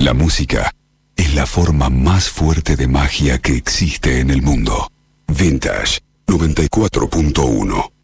La música es la forma más fuerte de magia que existe en el mundo. Vintage 94.1.